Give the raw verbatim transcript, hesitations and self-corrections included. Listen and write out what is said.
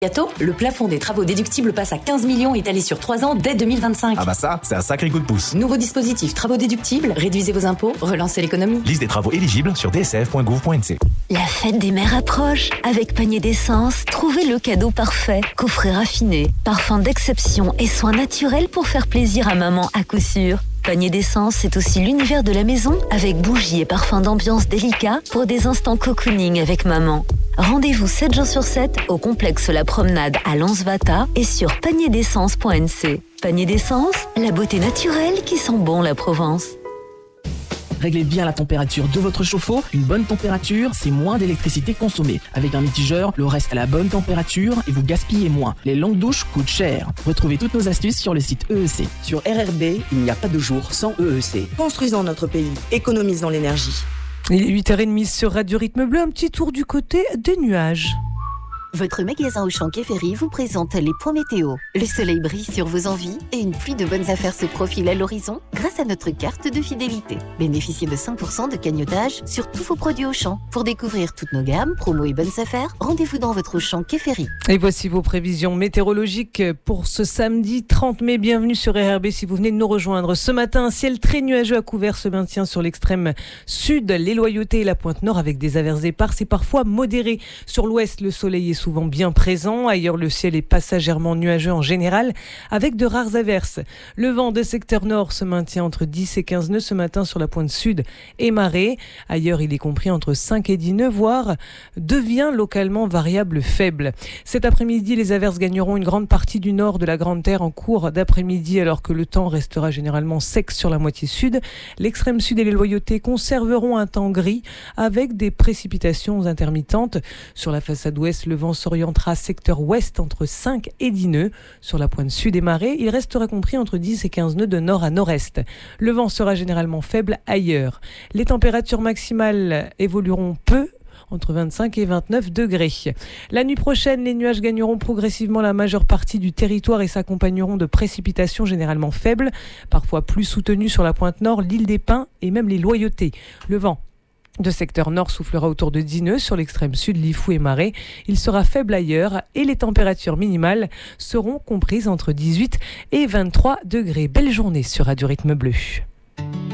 Bientôt, le plafond des travaux déductibles passe à quinze millions étalés sur trois ans dès deux mille vingt-cinq. Ah bah ça, c'est un sacré coup de pouce. Nouveau dispositif travaux déductibles, réduisez vos impôts, relancez l'économie. Liste des travaux éligibles sur d s f point gouv point n c. La fête des mères approche. Avec Panier d'essence, trouvez le cadeau parfait. Coffret raffiné, parfum d'exception et soins naturels pour faire plaisir à maman à coup sûr. Panier d'essence, c'est aussi l'univers de la maison avec bougies et parfums d'ambiance délicats pour des instants cocooning avec maman. Rendez-vous sept jours sur sept au complexe La Promenade à Lansvata et sur panier d'essence point n c. Panier d'essence, la beauté naturelle qui sent bon la Provence. Réglez bien la température de votre chauffe-eau. Une bonne température, c'est moins d'électricité consommée. Avec un mitigeur, l'eau reste à la bonne température et vous gaspillez moins. Les longues douches coûtent cher. Retrouvez toutes nos astuces sur le site E E C. Sur R R B, il n'y a pas de jour sans E E C. Construisons notre pays, économisons l'énergie. Il est huit heures trente sur Radio Rythme Bleu, un petit tour du côté des nuages. Votre magasin Auchan Quai Ferry vous présente les points météo. Le soleil brille sur vos envies et une pluie de bonnes affaires se profile à l'horizon grâce à notre carte de fidélité. Bénéficiez de cinq pour cent de cagnotage sur tous vos produits Auchan. Pour découvrir toutes nos gammes, promos et bonnes affaires, rendez-vous dans votre Auchan Quai Ferry. Et voici vos prévisions météorologiques pour ce samedi trente mai. Bienvenue sur R R B si vous venez de nous rejoindre. Ce matin, un ciel très nuageux à couvert se maintient sur l'extrême sud, les Loyautés et la pointe nord avec des averses éparses et parfois modérées. Sur l'ouest, le soleil est souvent bien présent. Ailleurs, le ciel est passagèrement nuageux en général, avec de rares averses. Le vent des secteurs nord se maintient entre dix et quinze nœuds ce matin sur la pointe sud et marée. Ailleurs, il est compris entre cinq et dix nœuds, voire devient localement variable faible. Cet après-midi, les averses gagneront une grande partie du nord de la Grande Terre en cours d'après-midi, alors que le temps restera généralement sec sur la moitié sud. L'extrême sud et les Loyautés conserveront un temps gris, avec des précipitations intermittentes. Sur la façade ouest, le vent s'orientera secteur ouest entre cinq et dix nœuds. Sur la pointe sud et marée, il restera compris entre dix et quinze nœuds de nord à nord-est. Le vent sera généralement faible ailleurs. Les températures maximales évolueront peu, entre vingt-cinq et vingt-neuf degrés. La nuit prochaine, les nuages gagneront progressivement la majeure partie du territoire et s'accompagneront de précipitations généralement faibles, parfois plus soutenues sur la pointe nord, l'île des Pins et même les Loyautés. Le vent de secteur nord soufflera autour de dix nœuds sur l'extrême sud, Lifou et Marais. Il sera faible ailleurs et les températures minimales seront comprises entre dix-huit et vingt-trois degrés. Belle journée sur Radio Rythme Bleu.